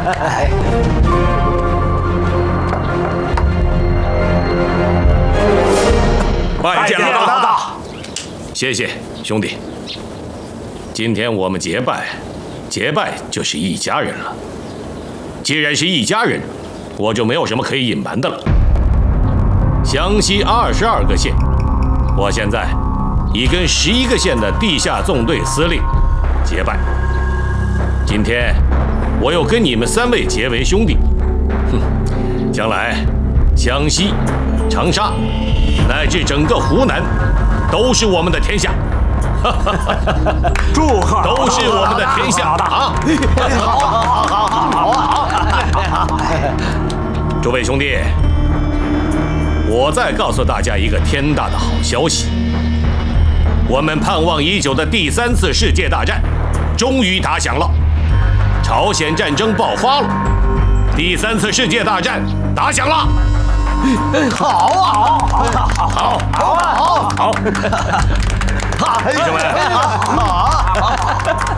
拜见老大。谢谢兄弟。今天我们结拜，结拜就是一家人了。既然是一家人，我就没有什么可以隐瞒的了。湘西22个县，我现在已跟11个县的地下纵队司令结拜。今天我又跟你们3位结为兄弟，将来湘西、长沙乃至整个湖南都是我们的天下。 祝贺！ 都是我们的天下啊！好！诸位兄弟，我再告诉大家一个天大的好消息：我们盼望已久的第3次世界大战终于打响了，朝鲜战争爆发了，第3次世界大战打响了。好！弟兄们，